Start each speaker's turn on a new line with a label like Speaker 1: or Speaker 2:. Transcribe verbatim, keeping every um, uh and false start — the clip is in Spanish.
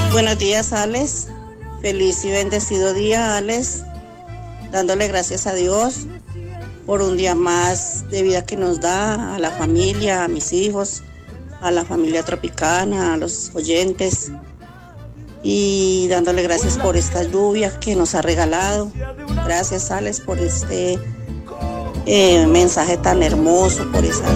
Speaker 1: Buenos días, Alex. Feliz y bendecido día, Alex. Dándole gracias a Dios por un día más de vida que nos da, a la familia, a mis hijos, a la familia Tropicana, a los oyentes. Y dándole gracias por esta lluvia que nos ha regalado. Gracias, Alex, por este eh, mensaje tan hermoso, por esa